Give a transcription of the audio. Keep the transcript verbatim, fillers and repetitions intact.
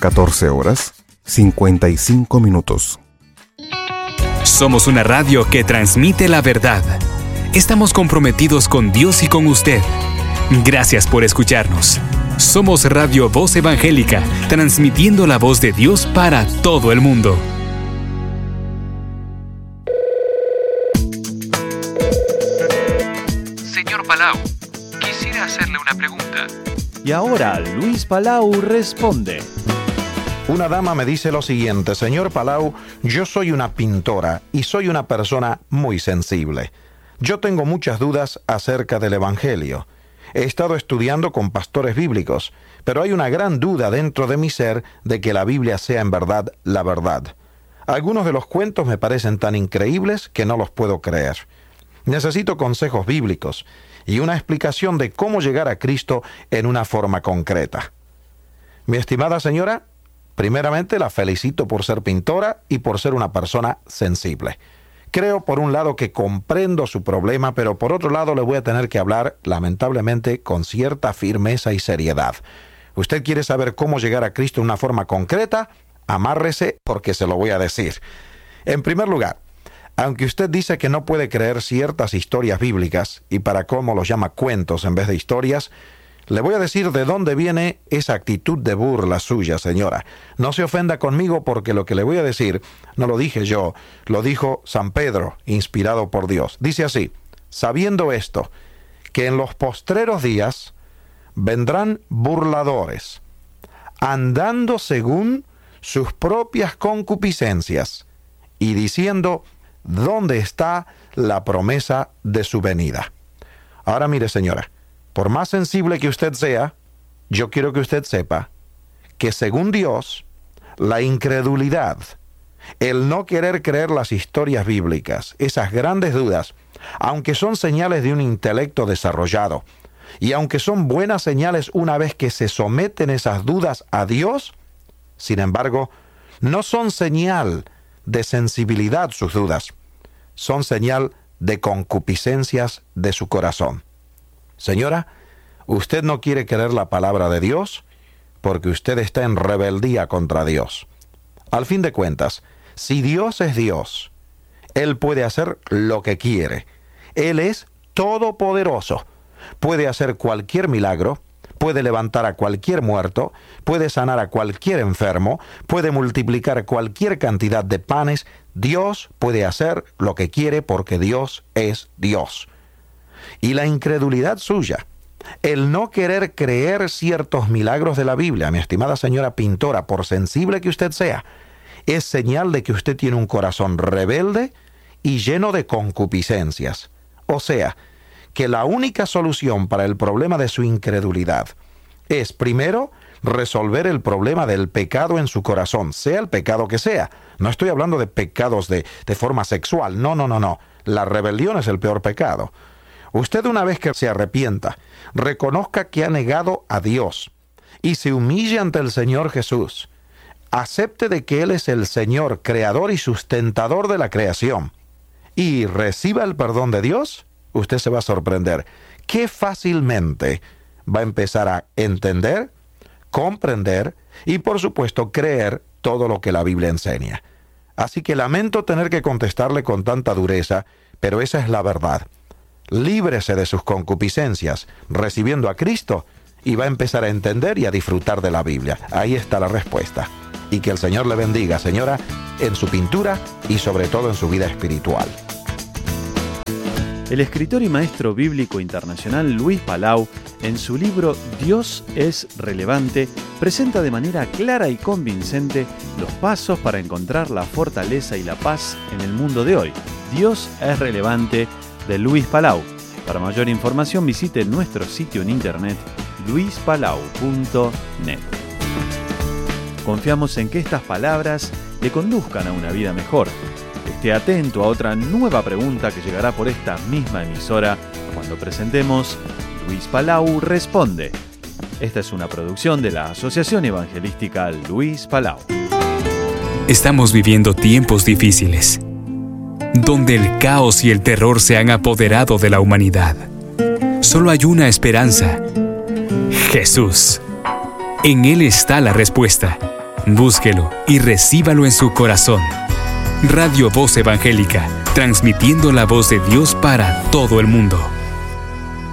catorce horas, cincuenta y cinco minutos. Somos una radio que transmite la verdad. Estamos comprometidos con Dios y con usted. Gracias por escucharnos. Somos Radio Voz Evangélica, transmitiendo la voz de Dios para todo el mundo. Señor Palau, quisiera hacerle una pregunta. Y ahora Luis Palau responde. Una dama me dice lo siguiente: señor Palau, yo soy una pintora y soy una persona muy sensible. Yo tengo muchas dudas acerca del Evangelio. He estado estudiando con pastores bíblicos, pero hay una gran duda dentro de mi ser de que la Biblia sea en verdad la verdad. Algunos de los cuentos me parecen tan increíbles que no los puedo creer. Necesito consejos bíblicos y una explicación de cómo llegar a Cristo en una forma concreta. Mi estimada señora, primeramente la felicito por ser pintora y por ser una persona sensible. Creo por un lado que comprendo su problema, pero por otro lado le voy a tener que hablar, lamentablemente, con cierta firmeza y seriedad. ¿Usted quiere saber cómo llegar a Cristo de una forma concreta? Amárrese porque se lo voy a decir. En primer lugar, aunque usted dice que no puede creer ciertas historias bíblicas, y para cómo los llama cuentos en vez de historias, le voy a decir de dónde viene esa actitud de burla suya, señora. No se ofenda conmigo porque lo que le voy a decir no lo dije yo, lo dijo San Pedro, inspirado por Dios. Dice así: sabiendo esto, que en los postreros días vendrán burladores, andando según sus propias concupiscencias, y diciendo, ¿dónde está la promesa de su venida? Ahora mire, señora, por más sensible que usted sea, yo quiero que usted sepa que según Dios, la incredulidad, el no querer creer las historias bíblicas, esas grandes dudas, aunque son señales de un intelecto desarrollado, y aunque son buenas señales una vez que se someten esas dudas a Dios, sin embargo, no son señal de sensibilidad sus dudas, son señal de concupiscencias de su corazón. Señora, usted no quiere creer la palabra de Dios porque usted está en rebeldía contra Dios. Al fin de cuentas, si Dios es Dios, Él puede hacer lo que quiere. Él es todopoderoso. Puede hacer cualquier milagro, puede levantar a cualquier muerto, puede sanar a cualquier enfermo, puede multiplicar cualquier cantidad de panes. Dios puede hacer lo que quiere porque Dios es Dios. Y la incredulidad suya, el no querer creer ciertos milagros de la Biblia, mi estimada señora pintora, por sensible que usted sea, es señal de que usted tiene un corazón rebelde y lleno de concupiscencias. O sea, que la única solución para el problema de su incredulidad es, primero, resolver el problema del pecado en su corazón, sea el pecado que sea. No estoy hablando de pecados de, de forma sexual, no, no, no, no. La rebelión es el peor pecado. Usted, una vez que se arrepienta, reconozca que ha negado a Dios y se humille ante el Señor Jesús, acepte de que Él es el Señor, creador y sustentador de la creación, y reciba el perdón de Dios, usted se va a sorprender qué fácilmente va a empezar a entender, comprender y, por supuesto, creer todo lo que la Biblia enseña. Así que lamento tener que contestarle con tanta dureza, pero esa es la verdad. Líbrese de sus concupiscencias, recibiendo a Cristo, y va a empezar a entender y a disfrutar de la Biblia. Ahí está la respuesta. Y que el Señor le bendiga, señora, en su pintura y sobre todo en su vida espiritual. El escritor y maestro bíblico internacional Luis Palau, en su libro Dios es relevante, presenta de manera clara y convincente los pasos para encontrar la fortaleza y la paz en el mundo de hoy. Dios es relevante, de Luis Palau. Para mayor información visite nuestro sitio en internet luis palau punto net. Confiamos en que estas palabras le conduzcan a una vida mejor. Esté atento a otra nueva pregunta que llegará por esta misma emisora cuando presentemos Luis Palau Responde. Esta es una producción de la Asociación Evangelística Luis Palau. Estamos viviendo tiempos difíciles, donde el caos y el terror se han apoderado de la humanidad. Solo hay una esperanza: Jesús. En Él está la respuesta. Búsquelo y recíbalo en su corazón. Radio Voz Evangélica, transmitiendo la voz de Dios para todo el mundo.